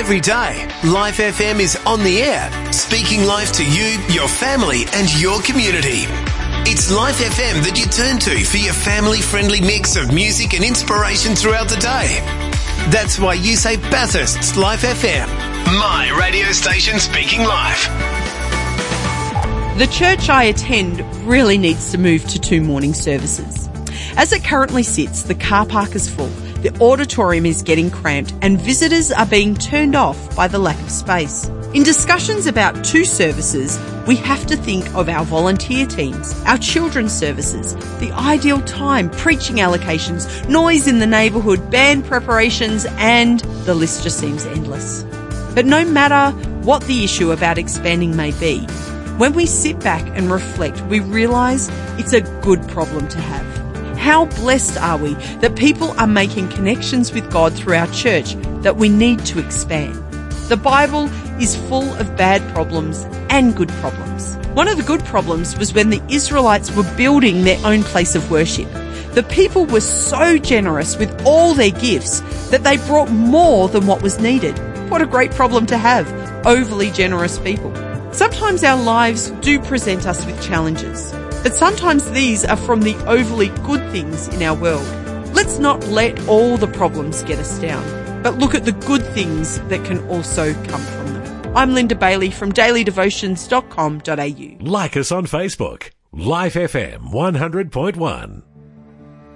Every day, Life FM is on the air, speaking life to you, your family and your community. It's Life FM that you turn to for your family-friendly mix of music and inspiration throughout the day. That's why you say Bathurst's Life FM, my radio station speaking life. The church I attend really needs to move to 2 morning services. As it currently sits, the car park is full, the auditorium is getting cramped, and visitors are being turned off by the lack of space. In discussions about 2 services, we have to think of our volunteer teams, our children's services, the ideal time, preaching allocations, noise in the neighbourhood, band preparations, and the list just seems endless. But no matter what the issue about expanding may be, when we sit back and reflect, we realise it's a good problem to have. How blessed are we that people are making connections with God through our church that we need to expand. The Bible is full of bad problems and good problems. One of the good problems was when the Israelites were building their own place of worship. The people were so generous with all their gifts that they brought more than what was needed. What a great problem to have, overly generous people. Sometimes our lives do present us with challenges, but sometimes these are from the overly good things in our world. Let's not let all the problems get us down, but look at the good things that can also come from them. I'm Linda Bailey from dailydevotions.com.au. Like us on Facebook, Life FM 100.1.